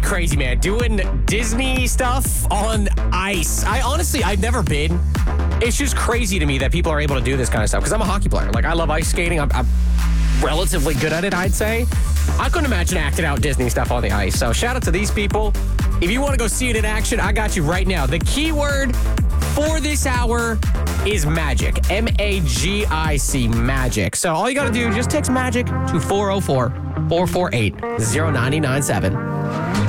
crazy, man. Doing Disney stuff on ice. I've never been. It's just crazy to me that people are able to do this kind of stuff because I'm a hockey player. Like, I love ice skating. I'm relatively good at it, I'd say. I couldn't imagine acting out Disney stuff on the ice. So shout out to these people. If you want to go see it in action, I got you right now. The keyword for this hour is magic. MAGIC, magic. So all you got to do, just text magic to 404-448-0997.